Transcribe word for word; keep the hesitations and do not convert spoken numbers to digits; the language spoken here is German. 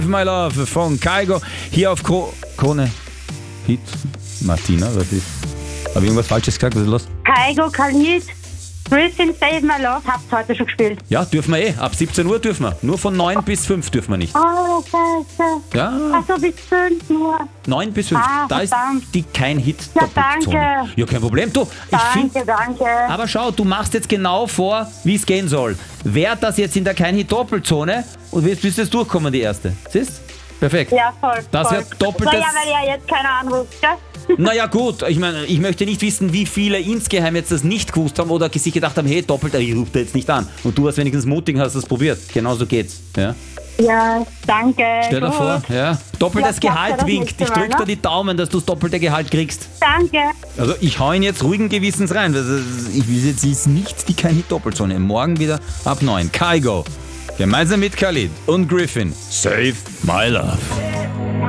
My Love von Kygo hier auf Ko- Krone Hit. Martina, was ist? Habe ich irgendwas Falsches gesagt? Was ist los? Kygo, Khalid, Griffin, Save My Love, habt ihr heute schon gespielt. Ja, dürfen wir eh. Ab siebzehn Uhr dürfen wir. Nur von neun bis fünf dürfen wir nicht. Oh, scheiße. Ja, Also bis fünf nur. neun bis fünf. Ah, Da ist verdammt. die kein Hit Ja, Doppelzone. danke. Ja, kein Problem. Du, ich finde. Danke, danke. Aber schau, du machst jetzt genau vor, wie es gehen soll. Wer das jetzt in der kein Hit Doppelzone und wirst bis jetzt durchkommen, die erste. Siehst? Perfekt. Ja, voll. Das voll. wird doppeltes- Naja, weil ja jetzt keiner anruft, gell? Naja gut, ich meine, ich möchte nicht wissen, wie viele insgeheim jetzt das nicht gewusst haben oder sich gedacht haben, hey, doppelt, ich rufe da jetzt nicht an. Und du hast wenigstens mutig, hast das probiert. Genauso geht's. Ja? Ja, danke. Stell dir Gut. vor, ja. Doppeltes Ja, klappt ja Gehalt das winkt. nächste Ich drück Mal, dir ne? die Daumen, dass du das doppelte Gehalt kriegst. Danke. Also ich hau ihn jetzt ruhigen Gewissens rein. Das ist- Ich will jetzt ist nicht die kein Hit Doppelzone. Morgen wieder ab neun. Kygo. Gemeinsam mit Khalid und Griffin. Save My Love.